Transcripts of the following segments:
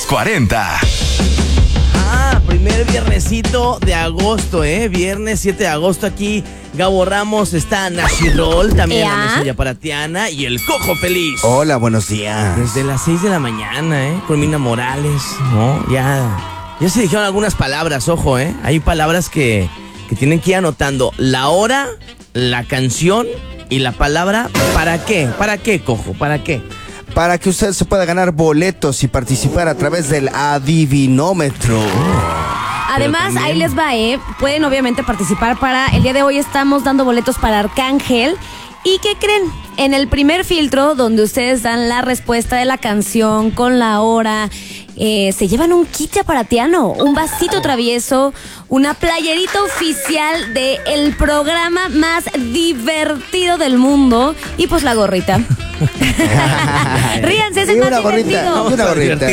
40. Primer viernesito de agosto, viernes 7 de agosto aquí. Gabo Ramos, está Nashi Roll, también la mesa yaparatiana y el Cojo Feliz. Hola, buenos días. Desde las 6 de la mañana, con Mina Morales, ¿no? Ya se dijeron algunas palabras, ojo, hay palabras que tienen que ir anotando. La hora, la canción y la palabra. ¿Para qué? ¿Para qué, Cojo? ¿Para qué? Para que usted se pueda ganar boletos y participar a través del adivinómetro. Además, ahí les va, pueden obviamente participar para... El día de hoy estamos dando boletos para Arcángel. ¿Y qué creen? En el primer filtro, donde ustedes dan la respuesta de la canción con la hora, se llevan un kit yaparatiano, un vasito travieso, una playerita oficial del programa más divertido del mundo y pues la gorrita. Ríanse, es el más divertido. Una gorrita.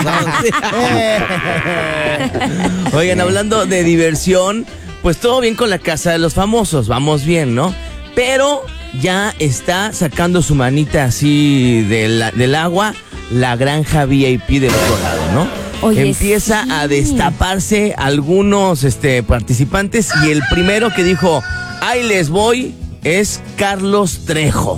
Oigan, hablando de diversión, pues todo bien con la Casa de los Famosos, vamos bien, ¿no? Pero ya está sacando su manita así del agua la granja VIP del otro lado, ¿no? Oye, empieza a destaparse algunos participantes y el primero que dijo, ahí les voy, es Carlos Trejo.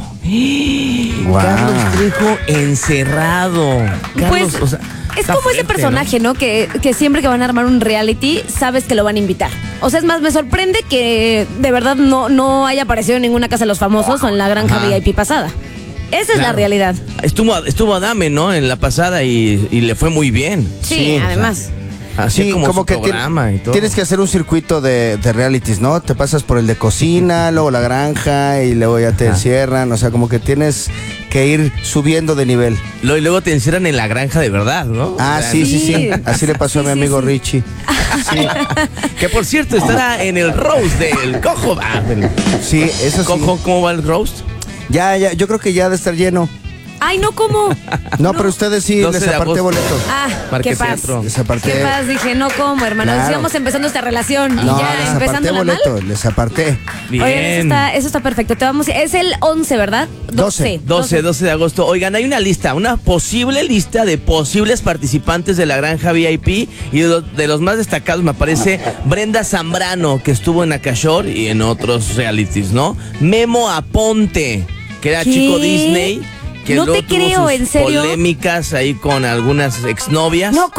Wow. Carlos Trejo encerrado. Carlos, pues, es como ese personaje, ¿no? Que siempre que van a armar un reality, sabes que lo van a invitar. O sea, es más, me sorprende que de verdad no haya aparecido en ninguna Casa de los Famosos o en la granja VIP pasada. Esa es la realidad. Estuvo Adame, ¿no? En la pasada y le fue muy bien. Sí, además. Así como que programa y todo. Tienes que hacer un circuito de realities, ¿no? Te pasas por el de cocina, luego la granja y luego ya te encierran. O sea, como que tienes que ir subiendo de nivel. Y luego te encierran en la granja de verdad, ¿no? Ah, sí. Así le pasó a mi amigo Richie. Sí. Que por cierto estará en el roast del Cojo. Sí, eso sí. Cojo, ¿cómo va el roast? Ya, yo creo que ya ha de estar lleno. Ay, no, ¿cómo? No, pero ustedes sí, les aparté boletos. Qué paz. Les aparté. Qué paz, dije, no, ¿cómo, hermano? Claro. Íbamos empezando esta relación y No, ya les empezando aparté boletos, les aparté. Bien. Oigan, eso está perfecto. Es el 11, ¿verdad? 12 de agosto. Oigan, hay una posible lista de posibles participantes de la granja VIP y de los más destacados me aparece Brenda Zambrano, que estuvo en Acashore y en otros realities, ¿no? Memo Aponte, que era chico Disney. Que no te creo, ¿en serio? Polémicas ahí con algunas exnovias. No,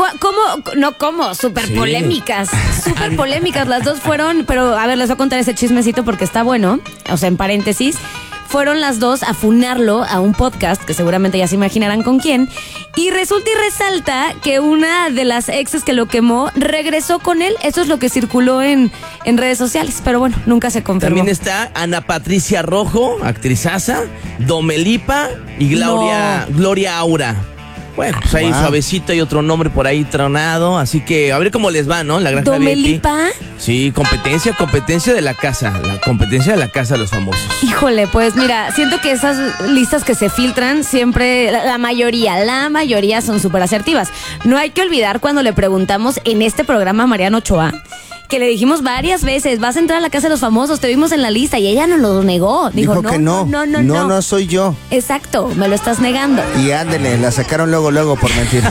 ¿cómo? Súper polémicas. Súper polémicas. Las dos fueron, pero a ver, les voy a contar ese chismecito porque está bueno. O sea, en paréntesis. Fueron las dos a funarlo a un podcast, que seguramente ya se imaginarán con quién. Y resulta y resalta que una de las exes que lo quemó regresó con él. Eso es lo que circuló en redes sociales. Pero bueno, nunca se confirmó. También está Ana Patricia Rojo, actrizaza, Domelipa y Gloria Aura. Bueno, pues ahí suavecito y otro nombre por ahí tronado. Así que a ver cómo les va, ¿no? La granja ¿Domelipa? VIP. Sí, competencia de la casa. La competencia de la Casa de los Famosos. Híjole, pues mira, siento que esas listas que se filtran siempre, la mayoría son súper asertivas. No hay que olvidar cuando le preguntamos en este programa a Mariana Ochoa, que le dijimos varias veces, vas a entrar a la Casa de los Famosos, te vimos en la lista, y ella nos lo negó. Dijo que no soy yo. Exacto, me lo estás negando. Y ándele, la sacaron luego por mentiras.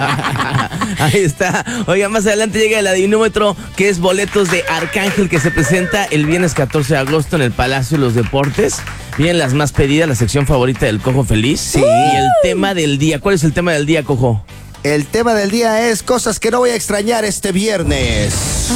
Ahí está. Oiga, más adelante llega el adivinómetro, que es boletos de Arcángel, que se presenta el viernes 14 de agosto en el Palacio de los Deportes. Vienen las más pedidas, la sección favorita del Cojo Feliz. Sí. Y el tema del día. ¿Cuál es el tema del día, Cojo? El tema del día es cosas que no voy a extrañar este viernes.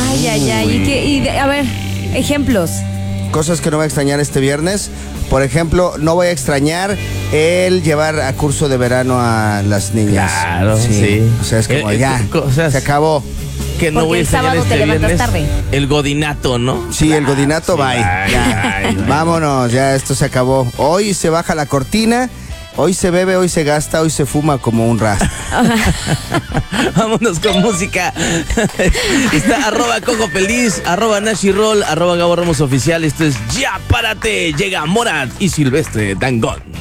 Ay. A ver, ejemplos. Cosas que no voy a extrañar este viernes. Por ejemplo, no voy a extrañar el llevar a curso de verano a las niñas. Claro, sí. O sea, es como se acabó. Que no voy a extrañar sábado este te levantas viernes. tarde. El godinato, ¿no? Sí, el godinato, bye. Ya. Vámonos, ya esto se acabó. Hoy se baja la cortina. Hoy se bebe, hoy se gasta, hoy se fuma como un rastro. Vámonos con música. Está @Cojo Feliz, @Nashi Roll, @Gabo Ramos Oficial. Esto es Ya Párate. Llega Morat y Silvestre Dangond.